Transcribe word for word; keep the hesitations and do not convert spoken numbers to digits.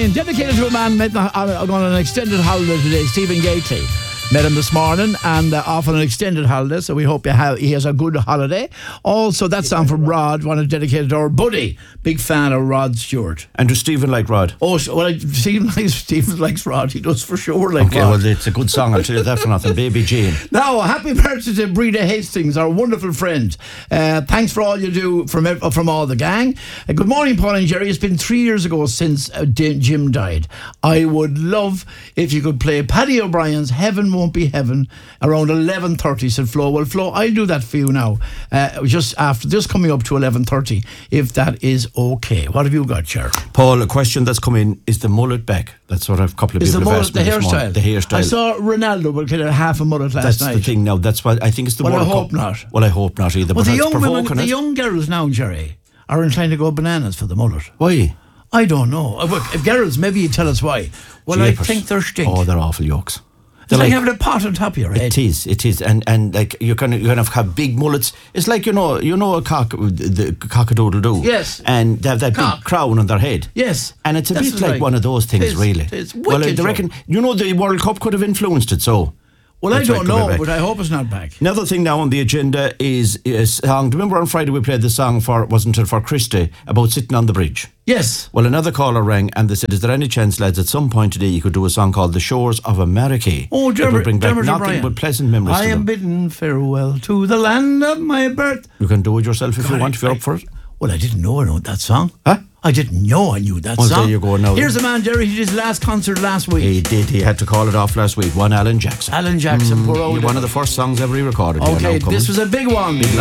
morning, dedicated to a man met on, on an extended holiday today, Stephen Gately. Met him this morning and uh, off on an extended holiday, so we hope you have, he has a good holiday. Also, that song from Rod, one is dedicated to our buddy. Big fan of Rod Stewart. And does Stephen like Rod? Oh, so, well, Stephen likes, Stephen likes Rod. He does for sure like okay, Rod. Okay, well, it's a good song, I'll tell you that for nothing. Baby Jane. Now, happy birthday to Breda Hastings, our wonderful friend. Uh, thanks for all you do from ev- from all the gang. Uh, good morning, Paul and Jerry. It's been three years ago since uh, D- Jim died. I would love if you could play Paddy O'Brien's Heaven Won't Be Heaven around eleven thirty, said Flo. Well, Flo, I'll do that for you now. Uh, just after, just coming up to eleven thirty, if that is okay. What have you got, Cher? Paul, a question that's come in, is the mullet back? That's what I've a couple of Is people the have mullet asked the me this morning. hairstyle? The hairstyle. I saw Ronaldo with kind of half a mullet last That's night. the thing now. That's what I think it's the Well, I World hope Cup. not. Well, I hope not either. Well, but the it's young women, provoking the it. young girls now, Jerry, are inclined to go bananas for the mullet. Why? I don't know. Uh, look, if girls, maybe you tell us why. Well, Jeepers. I think they're stink. Oh, they're awful yokes. It's They're like, like- having a pot on top of your head. It is, it is, and and like you're gonna you're gonna have big mullets. It's like you know you know a cock the cock-a-doodle doo. Yes. And they have that Cock. big crown on their head. Yes. And it's a That's bit like, like- one of those things, It is, really. it is. Well, I Wicked, reckon you know the World Cup could have influenced it. So. Well, I That's why don't it could be know, back. but I hope it's not back. Another thing now on the agenda is a song. Remember on Friday we played the song for, wasn't it, for Christie, about sitting on the bridge? Yes. Well, another caller rang and they said, is there any chance, lads, at some point today you could do a song called The Shores of America? Oh, It would bring back Dermot nothing O'Brien. but pleasant memories I to am them. bidding farewell to the land of my birth. You can do it yourself if God, you want, if you're I- up for it. Well, I didn't know I knew that song. Huh? I didn't know I knew that Well, song. there you go now. Here's a man, Jerry, he did his last concert last week. He did. He had to call it off last week. One Alan Jackson. Alan Jackson, poor old. One of the first songs ever he recorded. here now Okay, coming. this was a big one. Big